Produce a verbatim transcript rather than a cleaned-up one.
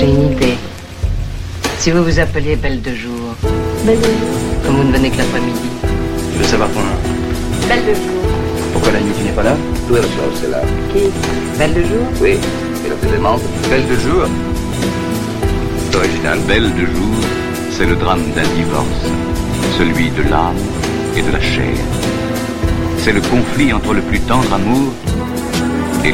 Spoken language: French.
J'ai une idée. Si vous vous appeliez Belle de Jour, Belle de Jour, comme vous ne venez que l'après-midi. Je veux savoir ton nom. Belle de Jour. Pourquoi la nuit tu n'es pas là? Tout est chose, c'est là. Qui? Belle de Jour? Oui, et le élément. Belle de Jour? C'est original. Belle de Jour, c'est le drame d'un divorce, celui de l'âme et de la chair. C'est le conflit entre le plus tendre amour